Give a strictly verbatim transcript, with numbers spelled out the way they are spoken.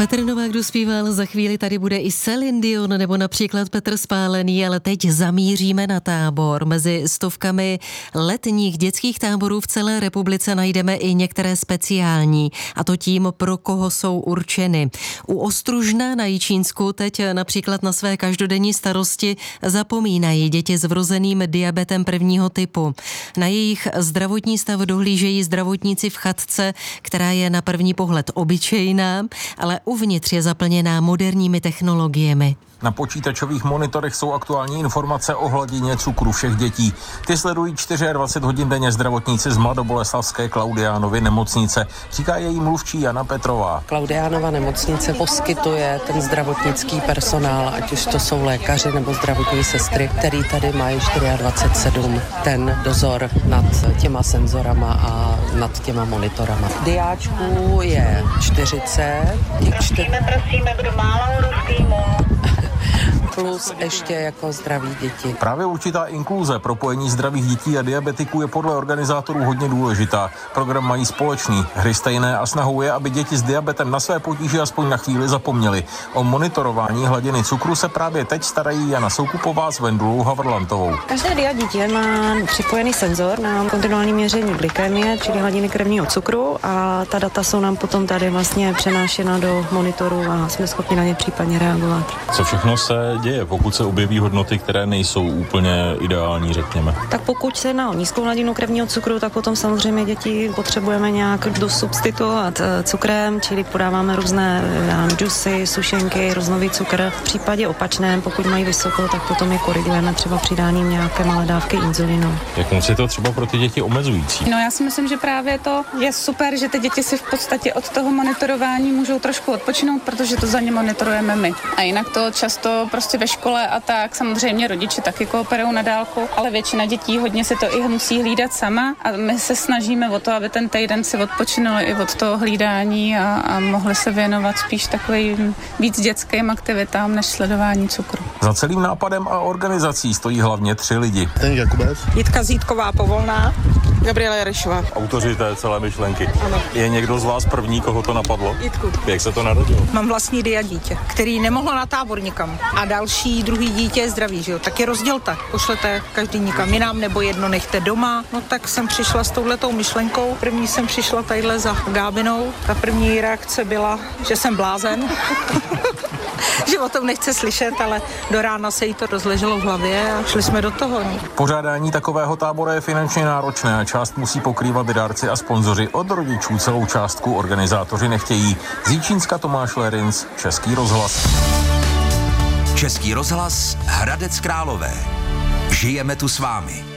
Petr Novák dospíval, za chvíli tady bude i Celine Dion nebo například Petr Spálený, ale teď zamíříme na Tábor. Mezi stovkami letních dětských táborů v celé republice najdeme i některé speciální, a to tím, pro koho jsou určeny. U Ostružna na Jičínsku teď například na své každodenní starosti zapomínají děti s vrozeným diabetem prvního typu. Na jejich zdravotní stav dohlížejí zdravotníci v chatce, která je na první pohled obyčejná, ale uvnitř je zaplněná moderními technologiemi. Na počítačových monitorech jsou aktuální informace o hladině cukru všech dětí. Ty sledují dvacet čtyři hodin denně zdravotníci z mladoboleslavské Klaudiánovy nemocnice, říká její mluvčí Jana Petrová. Klaudiánova nemocnice poskytuje ten zdravotnický personál, ať už to jsou lékaři nebo zdravotní sestry, který tady mají dvacet čtyři sedm ten dozor nad těma senzorama a nad těma monitorama. Diáčků je čtyřicet. Prosíme, prosíme, kdo má laurustýmu. Plus ještě jako zdraví děti. Právě určitá inkluze, propojení zdravých dětí a diabetiků je podle organizátorů hodně důležitá. Program mají společný, hry stejné a snahou je, aby děti s diabetem na své potíže aspoň na chvíli zapomněli. O monitorování hladiny cukru se právě teď starají Jana Soukupová s Vendulou Havrlantovou. Každé dia dítě má připojený senzor na kontinuální měření glykémie, čili hladiny krevního cukru, a ta data jsou nám potom tady vlastně přenášena do monitoru a jsme schopni na ně případně reagovat. Co všechno se děje, pokud se objeví hodnoty, které nejsou úplně ideální, řekněme? Tak pokud se na nízkou hladinu krevního cukru, tak potom samozřejmě děti potřebujeme nějak dosubstituovat cukrem, čili podáváme různé džusy, sušenky, roznový cukr. V případě opačném, pokud mají vysoko, tak potom je korigujeme třeba přidáním nějaké malé dávky inzulinu. Jak moc je to třeba pro ty děti omezující? No já si myslím, že právě to je super, že ty děti si v podstatě od toho monitorování můžou trošku odpočinout, protože to za ně monitorujeme my. A jinak to často prostě ve škole a tak, samozřejmě rodiče taky kooperují na dálku, ale většina dětí hodně si to i musí hlídat sama a my se snažíme o to, aby ten týden si odpočinuli i od toho hlídání a, a mohli se věnovat spíš takovým víc dětským aktivitám než sledování cukru. Za celým nápadem a organizací stojí hlavně tři lidi. Ten Jakubec. Jitka Zítková Povolná. Gabriela Jarešová. Autoři té celé myšlenky. Ano. Je někdo z vás první, koho to napadlo? Jitku. Jak se to narodilo? Mám vlastní dia dítě, který nemohlo na tábor nikam. A další, druhý dítě je zdravý, že jo? Tak je rozdělte, pošlete každý nikam jinam, nebo jedno nechte doma. No tak jsem přišla s touhletou myšlenkou. První jsem přišla tadyhle za Gábinou. Ta první reakce byla, že jsem blázen. Že o tom nechce slyšet, ale do rána se jí to rozleželo v hlavě a šli jsme do toho. No. Pořádání takového tábora je finančně náročné a část musí pokrývat dárci a sponzoři. Od rodičů celou částku organizátoři nechtějí. Z Jičínska Tomáš Lerinc, Český rozhlas. Český rozhlas, Hradec Králové. Žijeme tu s vámi.